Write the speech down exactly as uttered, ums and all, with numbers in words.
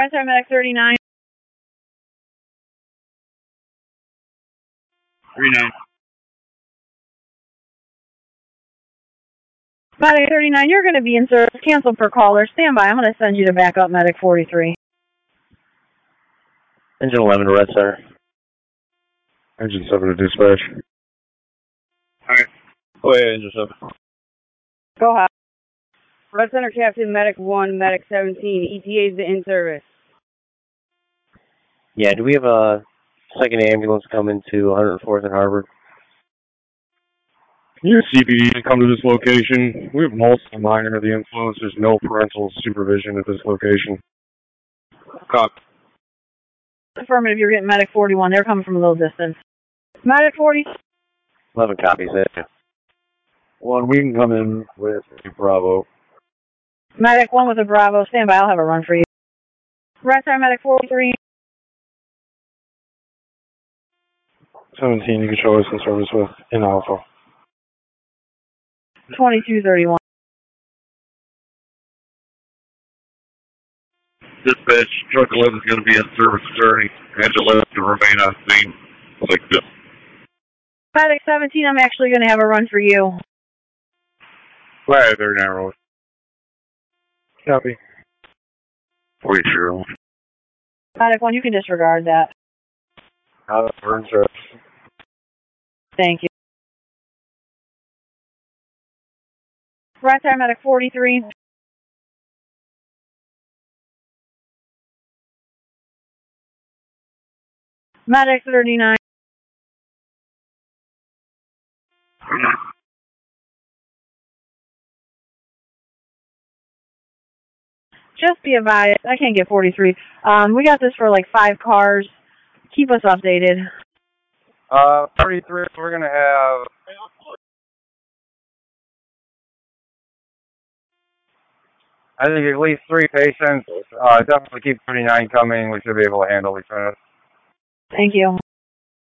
Red Star Medic thirty-nine. thirty-nine. Medic thirty-nine, you're going to be in service. Cancel per caller. Stand by. I'm going to send you to backup Medic forty-three. Engine eleven to Red Star. Engine seven to dispatch. Alright. Go ahead, Engine seven. Go ahead. Red Center Captain Medic one, Medic seventeen. E T A's in service. Yeah, do we have a second ambulance coming to one hundred fourth and Harvard? Use C P D to come to this location. We have multiple minors under the influence. There's no parental supervision at this location. Copy. Affirmative, you're getting Medic forty-one. They're coming from a little distance. Medic forty. eleven copies that. One, we can come in with a Bravo. Medic one with a Bravo. Stand by. I'll have a run for you. Red Star Medic forty-three. seventeen, you can show us in service with in Alpha. twenty-two thirty-one. Dispatch, truck eleven is going to be in service returning. Engine eleven to remain on scene like this. Medic seventeen, I'm actually going to have a run for you. Flag thirty-nine road. Copy. forty-three. Medic one, you can disregard that. Out of burn service. Thank you. Red Star Medic forty-three. Medic thirty-nine. Just be advised, I can't get forty-three. Um, we got this for like five cars. Keep us updated. Uh, thirty-three, we're going to have... I think at least three patients. Uh, definitely keep thirty-nine coming. We should be able to handle each other. Thank you.